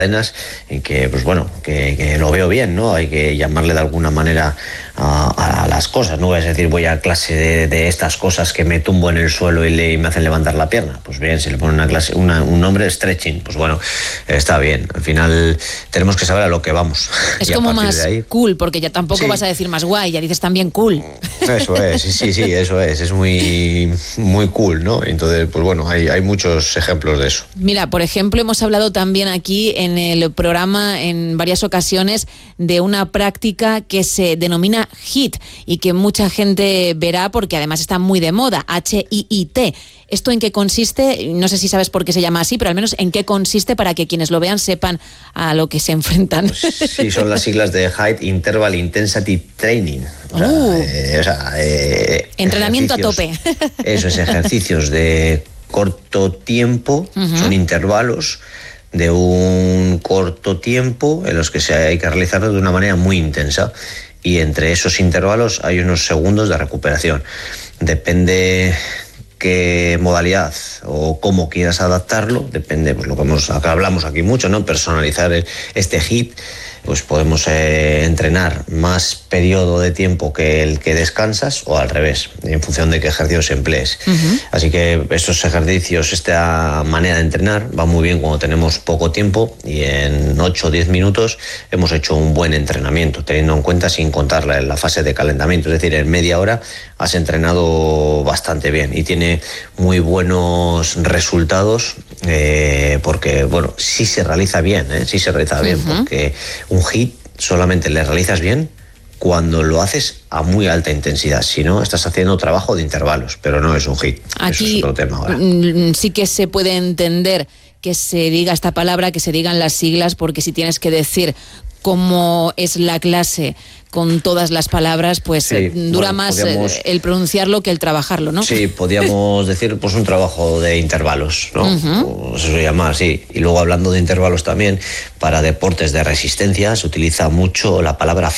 en que, pues bueno, que lo veo bien, ¿no? Hay que llamarle de alguna manera a las cosas, no es decir, voy a clase de estas cosas que me tumbo en el suelo y me hacen levantar la pierna. Pues bien, si le ponen una clase, un nombre, stretching, pues bueno, está bien. Al final tenemos que saber a lo que vamos. Es como más cool, porque ya tampoco vas a decir más guay, ya dices también cool. Eso es, sí, eso es muy, muy cool, ¿no? Entonces, pues bueno, hay muchos ejemplos de eso. Mira, por ejemplo, hemos hablado también aquí en el programa en varias ocasiones de una práctica que se denomina HIIT y que mucha gente verá porque además está muy de moda, HIIT. ¿Esto en qué consiste? No sé si sabes por qué se llama así, pero al menos en qué consiste para que quienes lo vean sepan a lo que se enfrentan. Pues sí, son las siglas de Height Interval Intensity Training. Entrenamiento a tope. Eso es, ejercicios de corto tiempo, son intervalos de un corto tiempo en los que hay que realizarlo de una manera muy intensa, y entre esos intervalos hay unos segundos de recuperación. Depende qué modalidad o cómo quieras adaptarlo, depende, pues lo que hablamos aquí mucho, ¿no? Personalizar este HIIT. Pues podemos entrenar más periodo de tiempo que el que descansas, o al revés, en función de qué ejercicios emplees. Así que estos ejercicios, esta manera de entrenar, va muy bien cuando tenemos poco tiempo, y en 8 o 10 minutos hemos hecho un buen entrenamiento, teniendo en cuenta, sin contar la fase de calentamiento, es decir, en media hora has entrenado bastante bien y tiene muy buenos resultados, porque, bueno, sí se realiza bien, porque un HIIT solamente le realizas bien cuando lo haces a muy alta intensidad. Si no, estás haciendo trabajo de intervalos, pero no es un HIIT. Aquí eso es otro tema ahora. Sí que se puede entender que se diga esta palabra, que se digan las siglas, porque si tienes que decir cómo es la clase con todas las palabras, pues sí, dura más el pronunciarlo que el trabajarlo, ¿no? Sí, podríamos decir pues un trabajo de intervalos, ¿no? Pues eso se llama así. Y luego, hablando de intervalos también, para deportes de resistencia se utiliza mucho la palabra